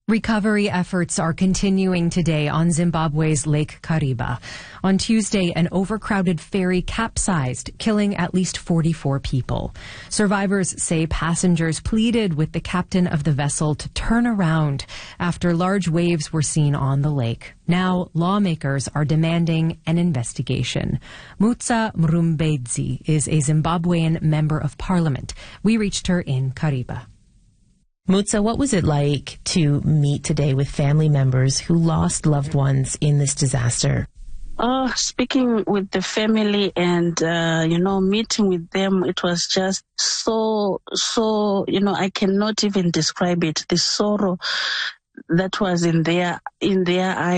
Recovery efforts are continuing today on Zimbabwe's Lake Kariba. On Tuesday, an overcrowded ferry capsized, killing at least 44 people. Survivors say passengers pleaded with the captain of the vessel to turn around after large waves were seen on the lake. Now, lawmakers are demanding an investigation. Mutsa Mrumbedzi is a Zimbabwean member of parliament. We reached her in Kariba. Mutsa, what was it like to meet today with family members who lost loved ones in this disaster? Speaking with the family and, meeting with them, it was just so, I cannot even describe it. The sorrow that was in their eyes.